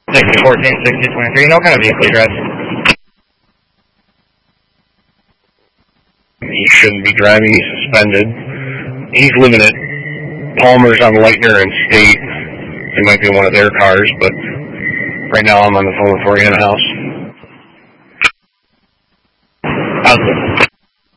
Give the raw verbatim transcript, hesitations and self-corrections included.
sixty fourteen, sixty twenty-three. No kind of vehicle address. He shouldn't be driving. He's suspended. He's living at Palmer's on Lightner and State. It might be one of their cars, but right now I'm on the phone with Oriana House.